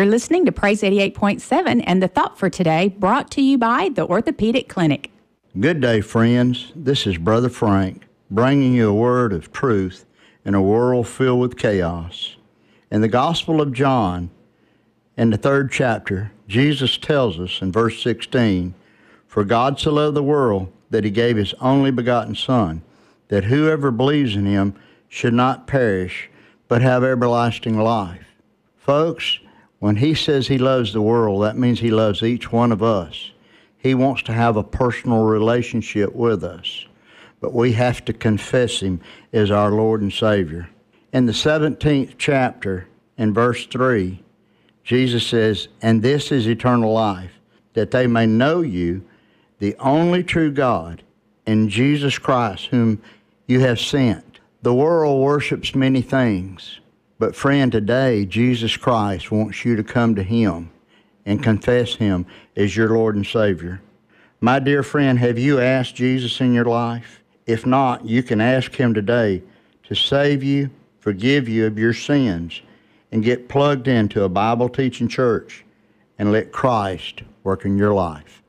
You're listening to Praise 88.7 and the thought for today brought to you by the Orthopedic Clinic. Good day, friends. This is Brother Frank bringing you a word of truth in a world filled with chaos. In the Gospel of John, in the 3rd chapter, Jesus tells us in verse 16, "For God so loved the world that he gave his only begotten Son, that whoever believes in him should not perish, but have everlasting life." Folks, when he says he loves the world, that means he loves each one of us. He wants to have a personal relationship with us. But we have to confess him as our Lord and Savior. In the 17th chapter, in verse 3, Jesus says, "And this is eternal life, that they may know you, the only true God, and Jesus Christ, whom you have sent." The world worships many things. But friend, today, Jesus Christ wants you to come to him and confess him as your Lord and Savior. My dear friend, have you asked Jesus in your life? If not, you can ask him today to save you, forgive you of your sins, and get plugged into a Bible-teaching church and let Christ work in your life.